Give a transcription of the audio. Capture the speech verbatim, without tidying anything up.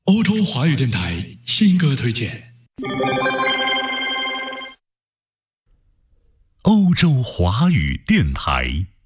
欧洲华语电台新歌推荐。 欧洲华语电台。